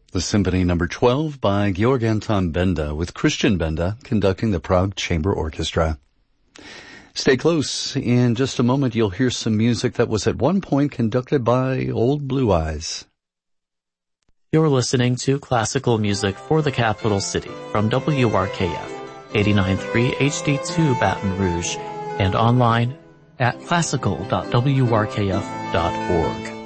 The Symphony Number 12 by Georg Anton Benda, with Christian Benda conducting the Prague Chamber Orchestra. Stay close. In just a moment, you'll hear some music that was at one point conducted by Old Blue Eyes. You're listening to classical music for the capital city from WRKF 89.3 HD2 Baton Rouge and online at classical.wrkf.org.